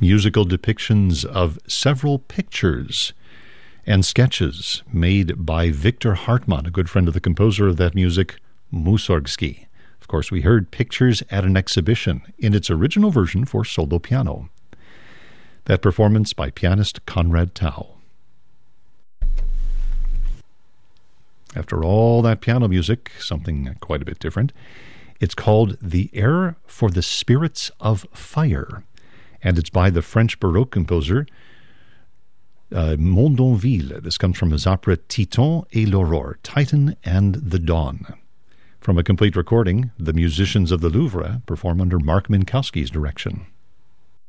musical depictions of several pictures and sketches made by Victor Hartmann, a good friend of the composer of that music, Mussorgsky. Of course, we heard Pictures at an Exhibition in its original version for solo piano. That performance by pianist Conrad Tao. After all that piano music, something quite a bit different. It's called The Air for the Spirits of Fire, and it's by the French Baroque composer Mondonville. This comes from his opera Titan et l'Aurore, Titan and the Dawn. From a complete recording, the musicians of the Louvre perform under Mark Minkowski's direction.